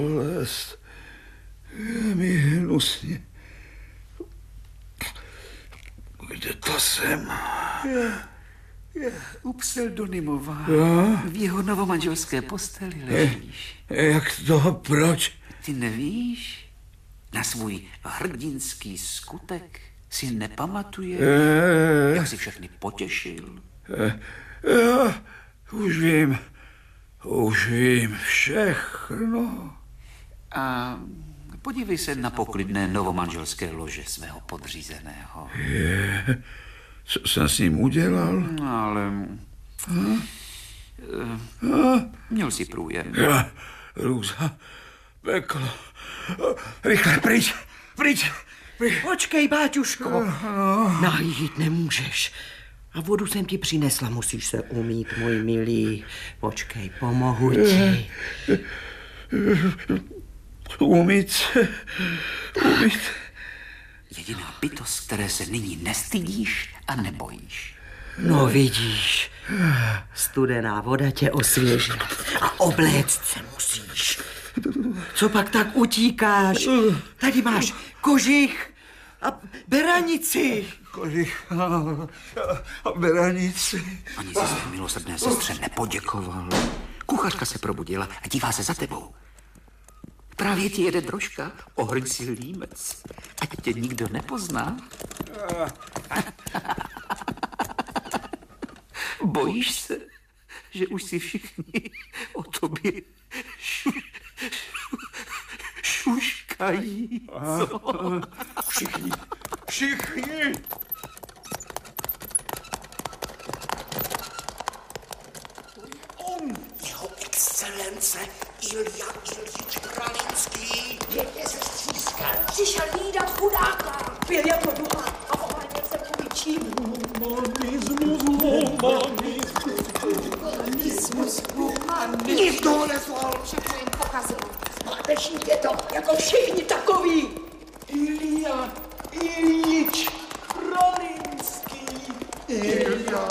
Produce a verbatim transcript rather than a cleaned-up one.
Bolest. Je mi hnusně. Kde to jsem? Je, je u Pseldonymova. Jo? V jeho novomanželské posteli ležíš. Je, jak to? Proč? Ty nevíš? Na svůj hrdinský skutek si nepamatuješ? Je, Jak jsi všechny potěšil? je, jo, už vím. Už vím všechno. A podívej se na poklidné novomanželské lože svého podřízeného. Je, co jsem s ním udělal? No, ale... Hm? Uh, měl jsi průjem. Ja, Růza, peklo. Rychle, pryč, pryč, pryč. Počkej, Báťuško. Najít nemůžeš. A vodu jsem ti přinesla, musíš se umýt, můj milý. Počkej, pomohu ti. Umýt se, umýt. Jediná bytost, které se nyní nestydíš a nebojíš. No vidíš, studená voda tě osvěží a obléct se musíš. Co pak tak utíkáš? Tady máš kožich a beranici. Kožich a, a beranici. Ani si své milosrdné sestře nepoděkoval. Kuchařka se probudila a dívá se za tebou. Právě ti jede drožka, ohrň si límec, ať tě nikdo nepozná. Bojíš se, že už si všichni o tobě šu, šu, šuškají, co? Všichni, všichni. On, jeho excelence Ilja Iljič Pralinský. Pěkně se střískal. Přišel výdat chudáka. Byl jako ducha a oháněl se kuličím. Humanismus, humanismus. Humanismus, humanismus. Nic toho nezvol. Všechno jim pokazil. Zmatečník je to, jako všichni takový. Ilja Iljič Pralinský. Ilja